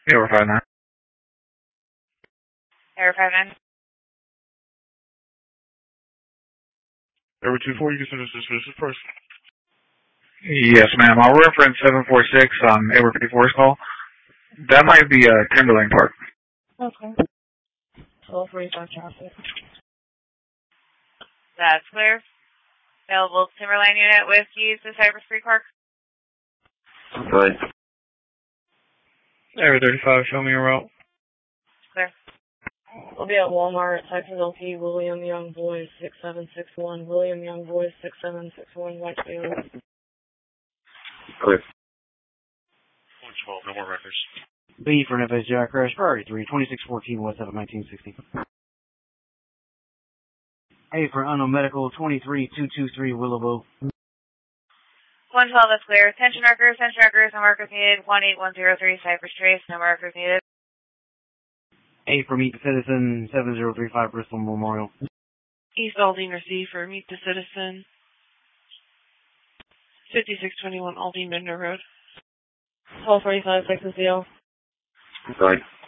Yeah, we're 5-9. Air 5-9. Air 2-4, you can send us suspicious person. Yes, ma'am. I'll reference 746 on Edward 54's call. That might be Timberlane Park. Okay. 1245 traffic. That's clear. Available Timberline unit with keys to Cypress Creek Park. Good. Area 35, show me a route. Clear. We'll be at Walmart, Texas LP, William Young Boys 6761, William Young Boys 6761, Whitefield. Clear. 112, no more records. B for an FSJ crash, priority 3, 2614 West of 1960. A for unknown medical, 23223 Willowbow. 112, that's clear. Attention markers, no markers needed. 18103 Cypress Trace, no markers needed. A for meet the citizen, 7035 Bristol Memorial. East Aldine receive for meet the citizen. 5621 Aldine Bender Road. 1245 Texas DL. Good.